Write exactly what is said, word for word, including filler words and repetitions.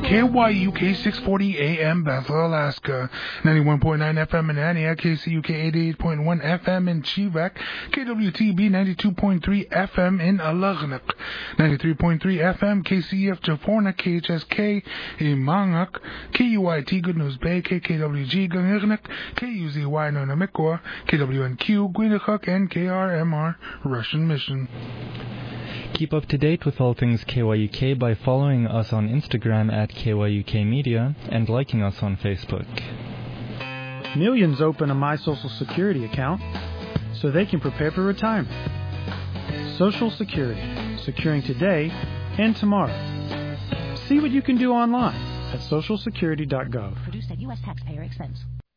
K Y U K six forty A M Bethel, Alaska, ninety-one point nine F M in Antioch, K C U K eighty-eight point one F M in Chivak, K W T B ninety-two point three F M in Alagnak, ninety-three point three F M K C F Jaforna, K H S K in Mangak, K U I T Good News Bay, K K W G Gangirnak, K U Z Y Nonamikwa, K W N Q Gwinachuk, and K R M R Russian Mission. Keep up to date with all things K Y U K by following us on Instagram at K Y U K Media and liking us on Facebook. Millions open a My Social Security account so they can prepare for retirement. Social Security, securing today and tomorrow. See what you can do online at social security dot gov. Produced at U S taxpayer expense.